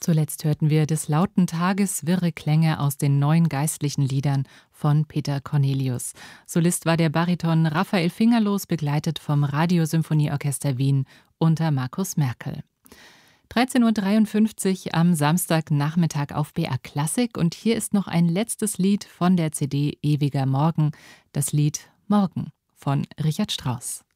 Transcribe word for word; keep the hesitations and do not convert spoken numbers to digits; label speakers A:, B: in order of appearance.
A: Zuletzt hörten wir des lauten Tages wirre Klänge aus den neuen geistlichen Liedern von Peter Cornelius. Solist war der Bariton Raphael Fingerlos, begleitet vom Radiosymphonieorchester Wien unter Markus Merkel. dreizehn Uhr dreiundfünfzig am Samstagnachmittag auf B R Klassik und hier ist noch ein letztes Lied von der C D Ewiger Morgen, das Lied Morgen von Richard Strauss.